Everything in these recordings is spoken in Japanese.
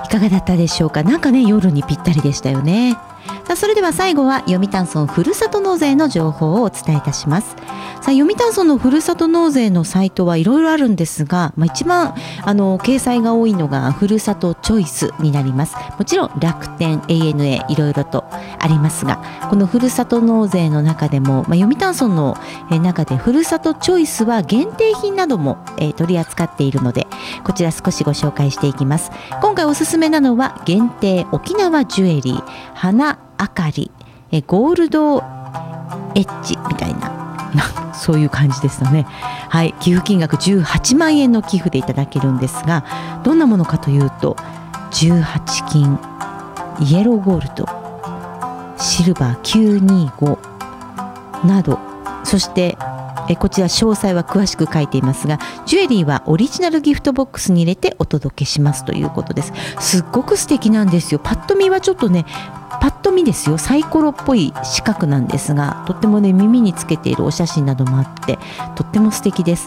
かがだったでしょうか。なんかね、夜にぴったりでしたよね。さあ、それでは最後は読谷村ふるさと納税の情報をお伝えいたします。さあ、読谷村のふるさと納税のサイトはいろいろあるんですが、一番掲載が多いのがふるさとチョイスになります。もちろん楽天 ANA いろいろとありますが、このふるさと納税の中でも、読谷村の中でふるさとチョイスは限定品なども取り扱っているので、こちら少しご紹介していきます。今回おすすめなのは限定沖縄ジュエリー花あかりゴールドエッジみたいなそういう感じですよね。はい、寄付金額18万円の寄付でいただけるんですが、どんなものかというと18金イエローゴールドシルバー925など、そしてこちら詳細は詳しく書いていますが、ジュエリーはオリジナルギフトボックスに入れてお届けしますということです。すっごく素敵なんですよ。パッと見はちょっとね、パッと見ですよ、サイコロっぽい四角なんですが、とってもね、耳につけているお写真などもあってとっても素敵です。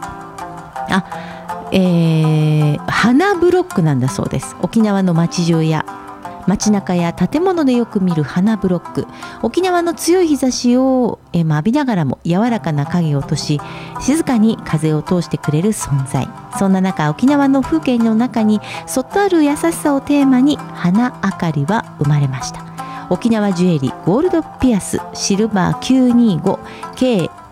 花ブロックなんだそうです。沖縄の街中や街中や建物でよく見る花ブロック、沖縄の強い日差しを浴びながらも柔らかな影を落とし、静かに風を通してくれる存在。そんな中、沖縄の風景の中にそっとある優しさをテーマに花あかりは生まれました。沖縄ジュエリーゴールドピアスシルバー925計